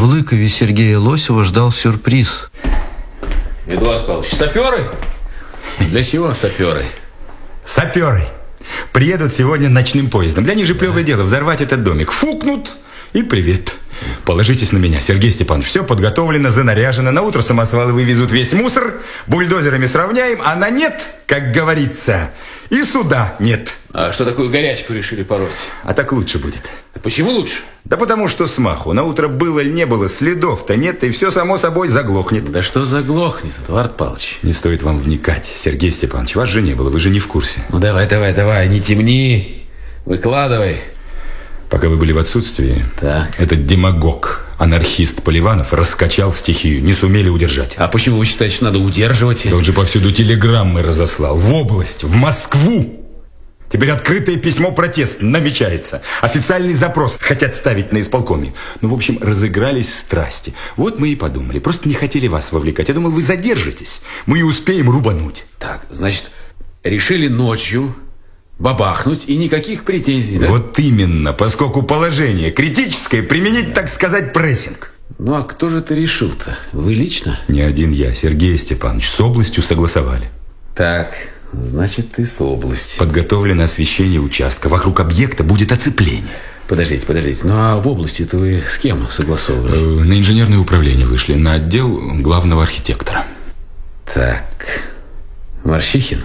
В Лыкове Сергея Лосева ждал сюрприз. Эдуард Павлович, саперы? Для чего саперы? Саперы приедут сегодня ночным поездом. Для них же плевое дело взорвать этот домик. Фукнут и привет. Положитесь на меня, Сергей Степанович. Все подготовлено, занаряжено. На утро самосвалы вывезут весь мусор. Бульдозерами сравняем, а на нет, как говорится, и суда нет. А что такую горячку решили пороть? А так лучше будет. Почему лучше? Да потому что смаху. На утро было или не было, следов-то нет, и все само собой заглохнет. Да что заглохнет, Эдуард Павлович? Не стоит вам вникать, Сергей Степанович. Вас же не было, вы же не в курсе. Ну давай, не темни. Выкладывай. Пока вы были в отсутствии, так. Этот демагог, анархист Поливанов раскачал стихию. Не сумели удержать. А почему вы считаете, что надо удерживать? Да он же повсюду телеграммы разослал. В область, в Москву. Теперь открытое письмо протеста намечается. Официальный запрос хотят ставить на исполкоме. Ну, в общем, разыгрались страсти. Вот мы и подумали. Просто не хотели вас вовлекать. Я думал, вы задержитесь. Мы и успеем рубануть. Так, значит, решили ночью бабахнуть и никаких претензий, да? Вот именно, поскольку положение критическое, применить, так сказать, прессинг. Ну, а кто же это решил-то? Вы лично? Не один я, Сергей Степанович. С областью согласовали. Так, значит, ты с области. Подготовлено освещение участка. Вокруг объекта будет оцепление. Подождите. Ну, а в области-то вы с кем согласовывали? На инженерное управление вышли. На отдел главного архитектора. Так, Марщихин,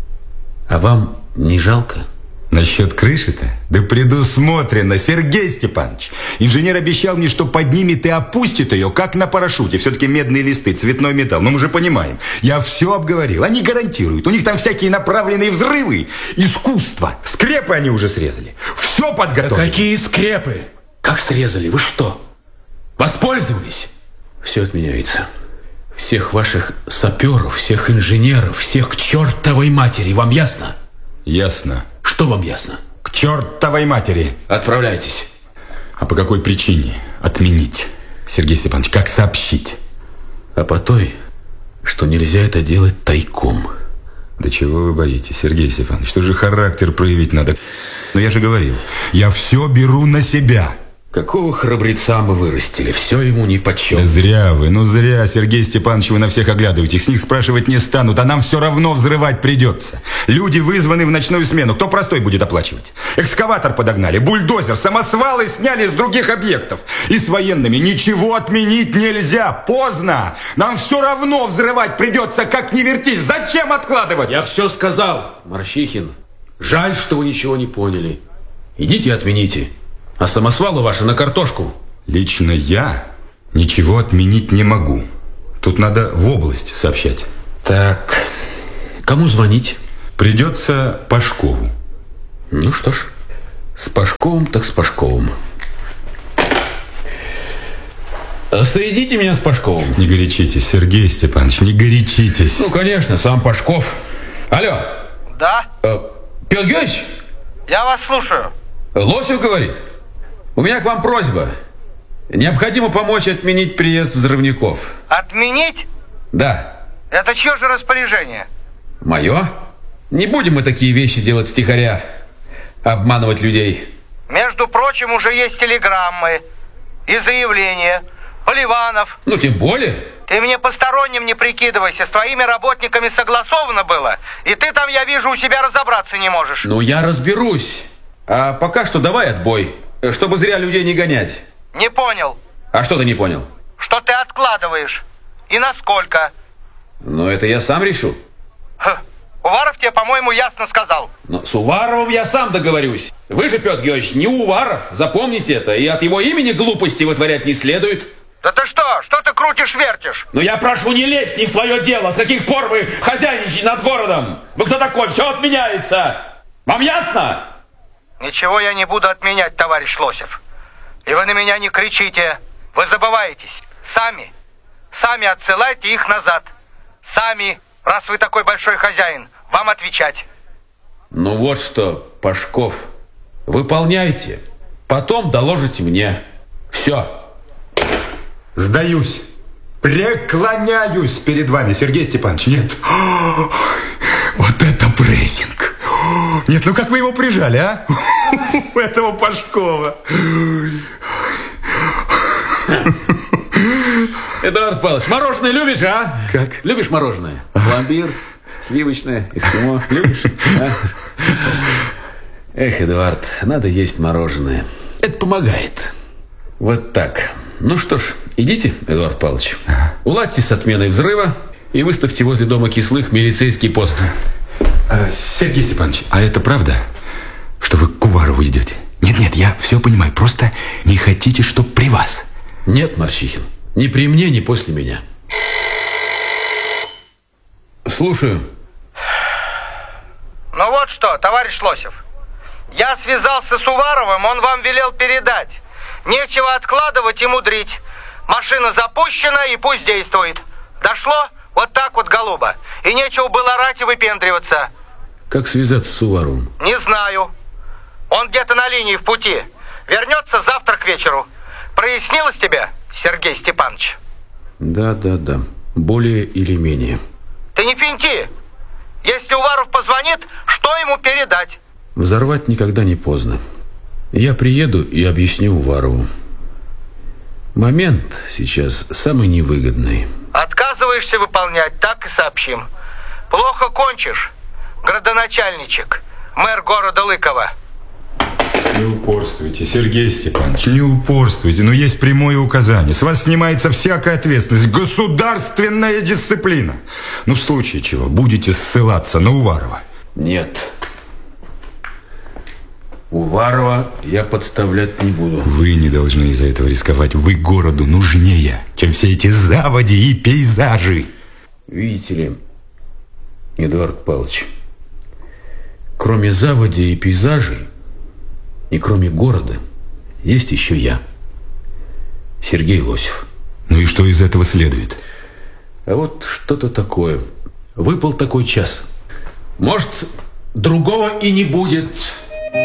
а вам не жалко? Насчет крыши-то? Да предусмотрено, Сергей Степанович. Инженер обещал мне, что поднимет и опустит ее, как на парашюте. Все-таки медные листы, цветной металл. Но мы же понимаем. Я все обговорил. Они гарантируют. У них там всякие направленные взрывы. Искусство. Скрепы они уже срезали. Все подготовлено. Да какие скрепы? Как срезали? Вы что, воспользовались? Все отменяется. Всех ваших саперов, всех инженеров, всех к чертовой матери. Вам ясно? Ясно. Что вам ясно? К чертовой матери. Отправляйтесь. А по какой причине отменить, Сергей Степанович? Как сообщить? А по той, что нельзя это делать тайком. Да чего вы боитесь, Сергей Степанович? Что же характер проявить надо? Но я же говорил, я все беру на себя. Какого храбреца мы вырастили? Все ему нипочем. Да зря вы, зря, Сергей Степанович, вы на всех оглядываетесь. С них спрашивать не станут, а нам все равно взрывать придется. Люди вызваны в ночную смену. Кто простой будет оплачивать? Экскаватор подогнали, бульдозер, самосвалы сняли с других объектов. И с военными ничего отменить нельзя. Поздно. Нам все равно взрывать придется, как ни вертись. Зачем откладывать? Я все сказал, Марщихин. Жаль, что вы ничего не поняли. Идите и отмените. А самосвалы ваши на картошку. Лично я ничего отменить не могу. Тут надо в область сообщать. Так, кому звонить? Придется Пашкову. Ну что ж, с Пашковым так с Пашковым. Соедините меня с Пашковым. Не горячитесь, Сергей Степанович, не горячитесь. Ну, конечно, сам Пашков. Алло. Да? Петр Георгиевич? Я вас слушаю. Лосев говорит. У меня к вам просьба. Необходимо помочь отменить приезд взрывников. Отменить? Да. Это чье же распоряжение? Мое? Не будем мы такие вещи делать втихаря. Обманывать людей. Между прочим, уже есть телеграммы и заявления. Поливанов. Ну, тем более. Ты мне посторонним не прикидывайся. С твоими работниками согласовано было. И ты там, я вижу, у себя разобраться не можешь. Ну, я разберусь. А пока что давай отбой, чтобы зря людей не гонять. Не понял. А что ты не понял? Что ты откладываешь. И насколько? Ну, это я сам решу. Уваров тебе, по-моему, ясно сказал. Но с Уваровым я сам договорюсь. Вы же, Петр Георгиевич, не Уваров. Запомните это. И от его имени глупости вытворять не следует. Да ты что? Что ты крутишь-вертишь? Ну, я прошу, не лезть не в свое дело. С каких пор вы хозяйничаете над городом? Вы кто такой? Все отменяется. Вам ясно? Ничего я не буду отменять, товарищ Лосев. И вы на меня не кричите. Вы забываетесь. Сами отсылайте их назад. Сами, раз вы такой большой хозяин, вам отвечать. Ну вот что, Пашков, выполняйте. Потом доложите мне. Все. Сдаюсь. Преклоняюсь перед вами, Сергей Степанович. Нет. Вот это прессинг. Нет, ну как вы его прижали, а? Этого Пашкова. Эдуард Павлович, мороженое любишь, а? Как? Любишь мороженое? Пломбир, сливочное, эскимо. Любишь? А? Эх, Эдуард, надо есть мороженое. Это помогает. Вот так. Ну что ж, идите, Эдуард Павлович. Уладьте с отменой взрыва и выставьте возле дома Кислых милицейский пост. Сергей Степанович, а это правда, что вы к Уварову идете? Нет, я все понимаю, просто не хотите, чтоб при вас. Нет, Марчихин, ни при мне, ни после меня. Слушаю. Ну вот что, товарищ Лосев. Я связался с Уваровым, он вам велел передать. Нечего откладывать и мудрить. Машина запущена и пусть действует. Дошло? Вот так вот, голуба. И нечего было орать и выпендриваться. Как связаться с Уваровым? Не знаю. Он где-то на линии в пути. Вернется завтра к вечеру. Прояснилось тебе, Сергей Степанович? Да. Более или менее. Ты не финти. Если Уваров позвонит, что ему передать? Взорвать никогда не поздно. Я приеду и объясню Уварову. Момент сейчас самый невыгодный. Отказываешься выполнять, так и сообщим. Плохо кончишь, градоначальничек, мэр города Лыкова. Не упорствуйте, Сергей Степанович, не упорствуйте, но есть прямое указание. С вас снимается всякая ответственность, государственная дисциплина. Ну, в случае чего, будете ссылаться на Уварова? Нет. Уварова я подставлять не буду. Вы не должны из-за этого рисковать. Вы городу нужнее, чем все эти заводи и пейзажи. Видите ли, Эдуард Павлович, кроме заводей и пейзажей, и кроме города, есть еще я, Сергей Лосев. Ну и что из этого следует? А вот что-то такое. Выпал такой час. Может, другого и не будет.